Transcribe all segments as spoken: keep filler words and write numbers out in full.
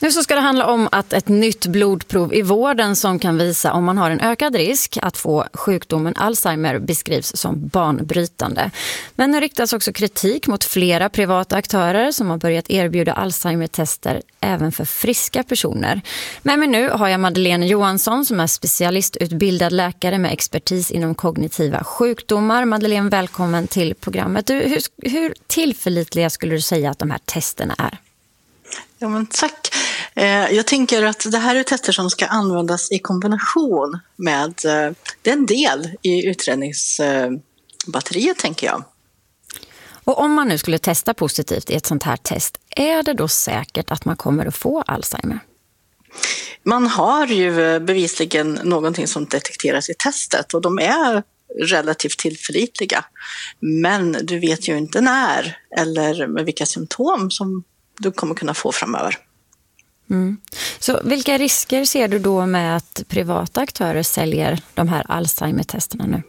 Nu så ska det handla om att ett nytt blodprov i vården som kan visa om man har en ökad risk att få sjukdomen Alzheimer beskrivs som banbrytande. Men nu riktas också kritik mot flera privata aktörer som har börjat erbjuda Alzheimer-tester även för friska personer. Men nu har jag Madeleine Johansson som är specialistutbildad läkare med expertis inom kognitiva sjukdomar. Madeleine, välkommen till programmet. Du, hur, hur tillförlitliga skulle du säga att de här testerna är? Ja, men tack. Jag tänker att det här är tester som ska användas i kombination med, det är en del i utredningsbatteriet, tänker jag. Och om man nu skulle testa positivt i ett sånt här test, är det då säkert att man kommer att få Alzheimer? Man har ju bevisligen någonting som detekteras i testet och de är relativt tillförlitliga. Men du vet ju inte när eller med vilka symptom som du kommer kunna få framöver. Mm. Så vilka risker ser du då med att privata aktörer säljer de här Alzheimer-testerna nu?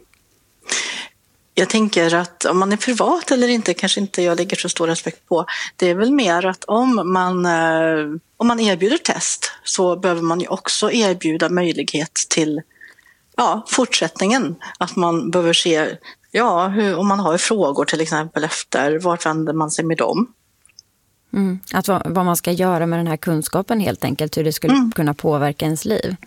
Jag tänker att om man är privat eller inte kanske inte jag lägger så stor respekt på. Det är väl mer att om man, om man erbjuder test så behöver man ju också erbjuda möjlighet till ja, fortsättningen. Att man behöver se, ja, hur, om man har frågor till exempel efter, vart vänder man sig med dem? Mm. Att vad, vad man ska göra med den här kunskapen helt enkelt, hur det skulle mm. kunna påverka ens liv.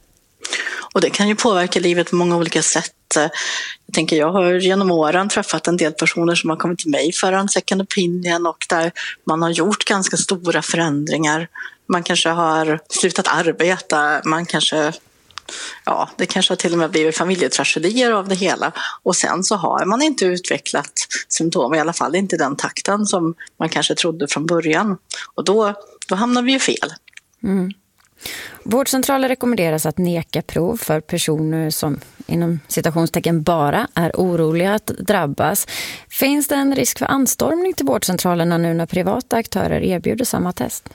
Och det kan ju påverka livet på många olika sätt. Jag tänker, jag har genom åren träffat en del personer som har kommit till mig för en second opinion och där man har gjort ganska stora förändringar. Man kanske har slutat arbeta, man kanske, ja, det kanske har till och med blivit familjetragedier av det hela. Och sen så har man inte utvecklat symptom, i alla fall inte i den takten som man kanske trodde från början. Och då, då hamnar vi ju fel. Mm. Vårdcentraler rekommenderas att neka prov för personer som inom citationstecken bara är oroliga att drabbas. Finns det en risk för anstormning till vårdcentralerna nu när privata aktörer erbjuder samma test?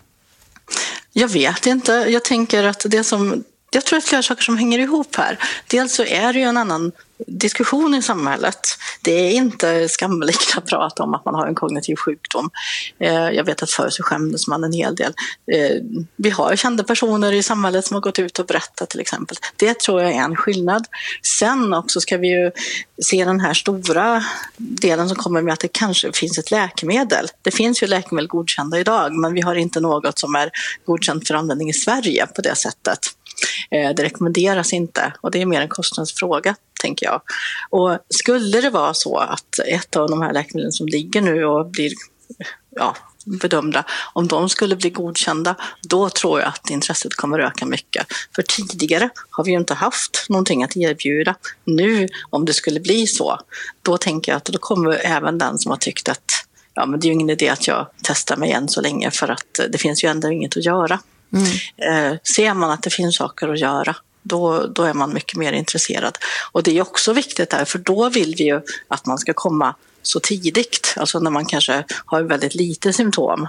Jag vet inte. Jag tänker att det som Jag tror att flera saker som hänger ihop här. Dels så är det ju en annan diskussion i samhället. Det är inte skamligt att prata om att man har en kognitiv sjukdom. Jag vet att förr så skämdes man en hel del. Vi har kända personer i samhället som har gått ut och berättat till exempel. Det tror jag är en skillnad. Sen också ska vi ju se den här stora delen som kommer med att det kanske finns ett läkemedel. Det finns ju läkemedel godkända idag, men vi har inte något som är godkänt för användning i Sverige på det sättet. Det rekommenderas inte och det är mer en kostnadsfråga, tänker jag. Och skulle det vara så att ett av de här läkemedlen som ligger nu och blir ja, bedömda, om de skulle bli godkända, då tror jag att intresset kommer öka mycket. För tidigare har vi ju inte haft någonting att erbjuda. Nu, om det skulle bli så, då tänker jag att då kommer även den som har tyckt att ja, men det är ju ingen idé att jag testar mig än så länge för att det finns ju ändå inget att göra. Mm. Eh, ser man att det finns saker att göra, då, då är man mycket mer intresserad. Och det är också viktigt där, för då vill vi ju att man ska komma så tidigt, alltså när man kanske har väldigt lite symptom.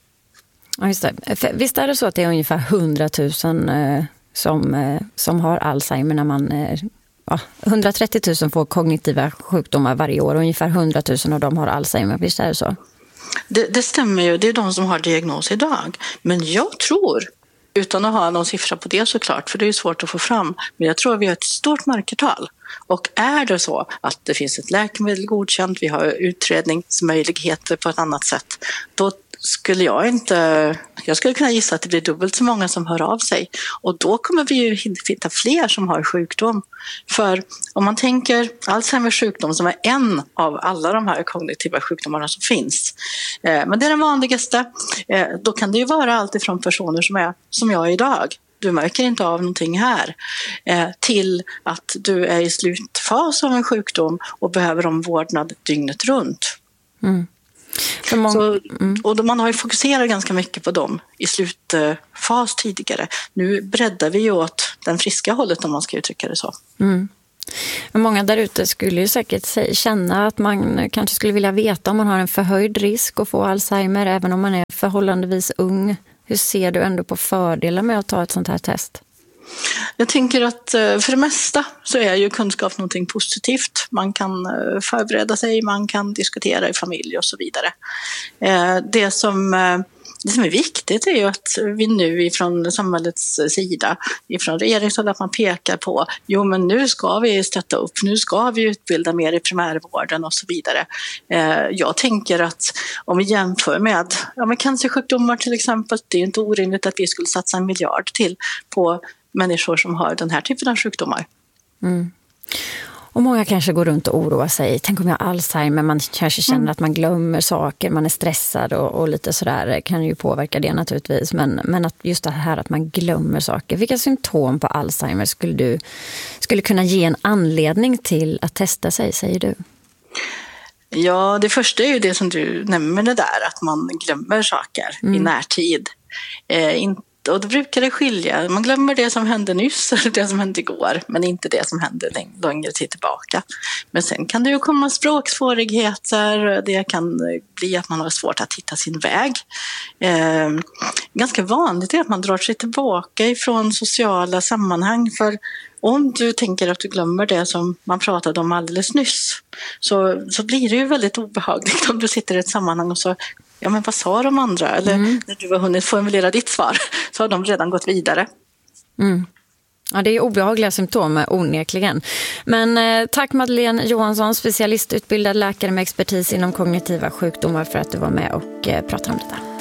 Ja, just det. För visst är det så att det är ungefär hundratusen eh, som, eh, som har Alzheimer när man... Eh, ja, hundratrettio tusen får kognitiva sjukdomar varje år och ungefär hundratusen av dem har Alzheimer, visst är det så? Det, det stämmer ju, det är de som har diagnos idag. Men jag tror, utan att ha någon siffra på det såklart, för det är ju svårt att få fram, men jag tror att vi har ett stort mörkertal. Och är det så att det finns ett läkemedel godkänt, vi har utredningsmöjligheter på ett annat sätt, då skulle jag inte, jag skulle kunna gissa att det blir dubbelt så många som hör av sig. Och då kommer vi ju hitta fler som har sjukdom. För om man tänker Alzheimers sjukdom som är en av alla de här kognitiva sjukdomarna som finns. Eh, men det är den vanligaste. Eh, då kan det ju vara allt ifrån personer som är som jag är idag. Du märker inte av någonting här. Eh, till att du är i slutfas av en sjukdom och behöver omvårdnad dygnet runt. Mm. Många, så, och man har ju fokuserat ganska mycket på dem i slutfas tidigare. Nu breddar vi ju åt den friska hållet, om man ska uttrycka det så. Mm. Men många där ute skulle ju säkert känna att man kanske skulle vilja veta om man har en förhöjd risk att få Alzheimer även om man är förhållandevis ung. Hur ser du ändå på fördelar med att ta ett sånt här test? Jag tänker att för det mesta så är ju kunskap någonting positivt. Man kan förbereda sig, man kan diskutera i familj och så vidare. Det som det som är viktigt är ju att vi nu ifrån samhällets sida, ifrån regeringshåll, att man pekar på, jo men nu ska vi stötta upp, nu ska vi utbilda mer i primärvården och så vidare. Jag tänker att om vi jämför med ja, men cancersjukdomar till exempel, det är inte orimligt att vi skulle satsa en miljard till på människor som har den här typen av sjukdomar. Mm. Och många kanske går runt och oroar sig. Tänk om jag har Alzheimer, man kanske känner mm. att man glömmer saker, man är stressad och, och lite sådär kan ju påverka det naturligtvis. Men, men att just det här att man glömmer saker. Vilka symptom på Alzheimer skulle du skulle kunna ge en anledning till att testa sig, säger du? Ja, det första är ju det som du nämner det där, att man glömmer saker mm. i närtid. Eh, inte Och då brukar det skilja. Man glömmer det som hände nyss eller det som hände igår, men inte det som hände längre tid tillbaka. Men sen kan det ju komma språksvårigheter. Det kan bli att man har svårt att hitta sin väg. Eh, ganska vanligt är att man drar sig tillbaka ifrån sociala sammanhang. För om du tänker att du glömmer det som man pratade om alldeles nyss, så, så blir det ju väldigt obehagligt om du sitter i ett sammanhang och så ja, men vad sa de andra? Eller mm. när du har hunnit formulera ditt svar så har de redan gått vidare. Mm. Ja, det är obehagliga symptom, onekligen. Men eh, tack Madeleine Johansson, specialistutbildad läkare med expertis inom kognitiva sjukdomar, för att du var med och eh, pratade om detta.